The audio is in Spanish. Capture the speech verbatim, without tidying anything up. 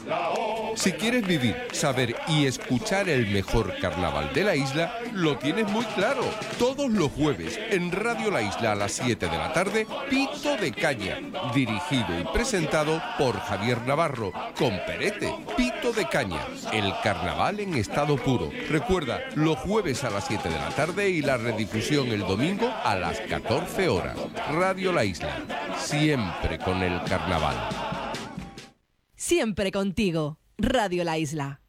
Si quieres vivir, saber y escuchar el mejor carnaval de la isla, lo tienes muy claro. Todos los jueves, en Radio La Isla a las siete de la tarde, Pito de Caña, dirigido y presentado por Javier Navarro, con Perete. Pito de Caña, el carnaval en estado puro. Recuerda, los jueves a las siete de la tarde y la redifusión el domingo a las catorce horas. Radio La Isla, siempre con el carnaval. Siempre contigo. Radio La Isla.